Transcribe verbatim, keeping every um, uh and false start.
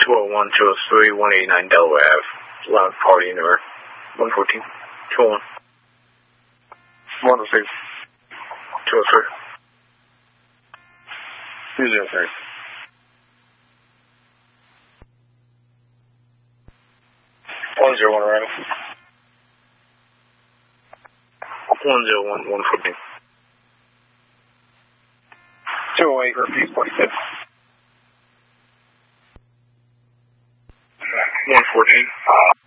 two oh one, two oh three, one eighty-nine Delaware Ave. Loud party in there. one fourteen. two oh one. one oh six. two oh three. two oh three. one oh one arrival. one oh one, one fourteen. two oh eight, repeat, forty-six. one fourteen.